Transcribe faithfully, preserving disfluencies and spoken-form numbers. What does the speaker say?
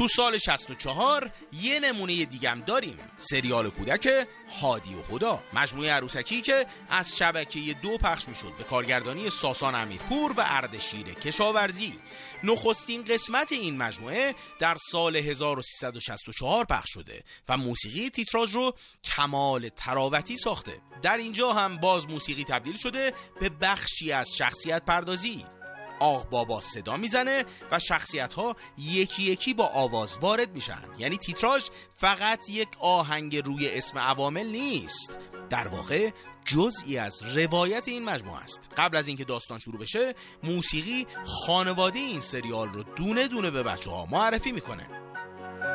تو سال شصت و چهار یه نمونه دیگه هم داریم، سریال کودک هادی و هدا، مجموعه عروسکی که از شبکه دو پخش میشد به کارگردانی ساسان امیرپور و اردشیر کشاورزی. نخستین قسمت این مجموعه در سال هزار و سیصد و شصت و چهار پخش شده و موسیقی تیتراژ رو کمال تراوتی ساخته. در اینجا هم باز موسیقی تبدیل شده به بخشی از شخصیت پردازی. آق بابا صدا میزنه و شخصیت ها یکی یکی با آواز وارد میشن. یعنی تیتراژ فقط یک آهنگ روی اسم عوامل نیست، در واقع جزئی از روایت این مجموعه است. قبل از اینکه داستان شروع بشه، موسیقی خانواده این سریال رو دونه دونه به بچه ها معرفی میکنه.